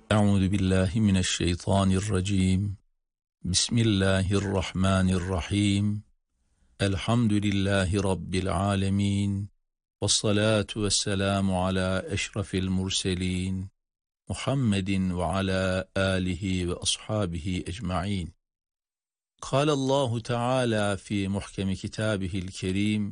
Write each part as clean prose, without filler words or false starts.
Euzu billahi mineşşeytanirracim. Bismillahirrahmanirrahim. Elhamdülillahi rabbil alamin. Vessalatu vesselamu ala eşrefil murselin. Muhammedin ve ala alihi ve ashabihi ecmaîn. Kâlallahu Teala fi muhkemi kitâbihil kerîm.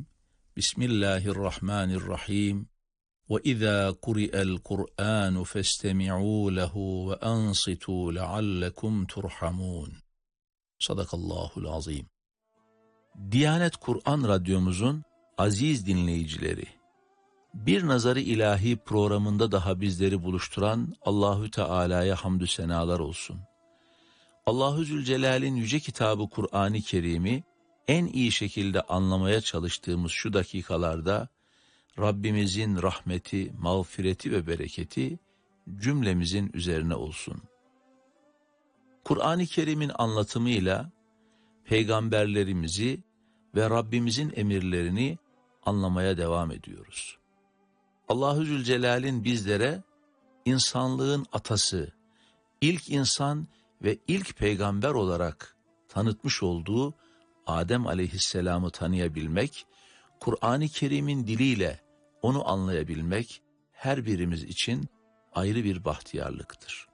Bismillahirrahmanirrahim. وَإِذَا قُرِئَ الْقُرْآنُ فَاسْتَمِعُوا لَهُ وَأَنصِتُوا لَعَلَّكُمْ تُرْحَمُونَ. Sadakallahul azim. Diyanet Kur'an Radyomuzun aziz dinleyicileri, Bir Nazarı İlahi programında daha bizleri buluşturan Allahü Teala'ya hamdü senalar olsun. Allahü Zülcelal'in yüce kitabı Kur'an-ı Kerim'i en iyi şekilde anlamaya çalıştığımız şu dakikalarda Rabbimizin rahmeti, mağfireti ve bereketi cümlemizin üzerine olsun. Kur'an-ı Kerim'in anlatımıyla peygamberlerimizi ve Rabbimizin emirlerini anlamaya devam ediyoruz. Allahü Zülcelal'in bizlere insanlığın atası, ilk insan ve ilk peygamber olarak tanıtmış olduğu Adem Aleyhisselam'ı tanıyabilmek, Kur'an-ı Kerim'in diliyle onu anlayabilmek her birimiz için ayrı bir bahtiyarlıktır.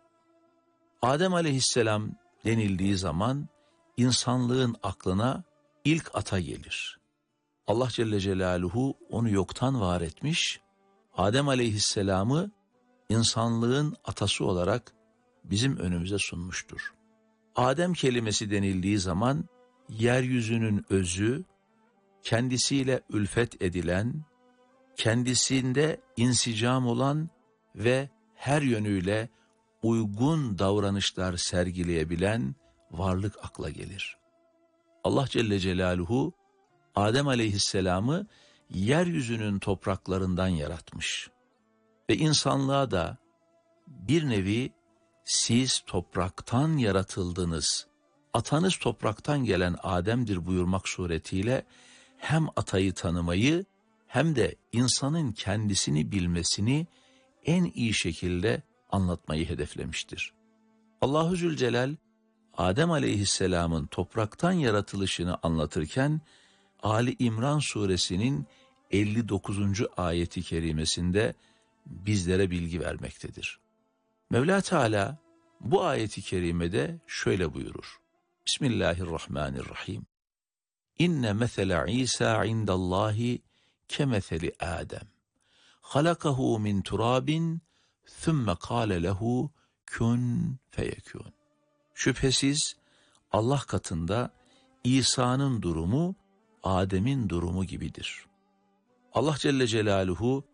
Adem Aleyhisselam denildiği zaman insanlığın aklına ilk ata gelir. Allah Celle Celaluhu onu yoktan var etmiş, Adem Aleyhisselam'ı insanlığın atası olarak bizim önümüze sunmuştur. Adem kelimesi denildiği zaman yeryüzünün özü, kendisiyle ülfet edilen, kendisinde insicam olan ve her yönüyle uygun davranışlar sergileyebilen varlık akla gelir. Allah Celle Celaluhu Adem Aleyhisselam'ı yeryüzünün topraklarından yaratmış ve insanlığa da bir nevi siz topraktan yaratıldınız, atanız topraktan gelen Adem'dir buyurmak suretiyle hem atayı tanımayı hem de insanın kendisini bilmesini en iyi şekilde anlatmayı hedeflemiştir. Allahu Zülcelal, Adem Aleyhisselam'ın topraktan yaratılışını anlatırken, Ali İmran suresinin 59. ayeti kerimesinde bizlere bilgi vermektedir. Mevla Teala bu ayeti kerimede şöyle buyurur. Bismillahirrahmanirrahim. İnne mesele İsa indallahi kemeseli Adem. Halakahu min turabin thumma kâle lehu kun feyekûn. Şüphesiz Allah katında İsa'nın durumu Adem'in durumu gibidir. Allah Celle Celaluhu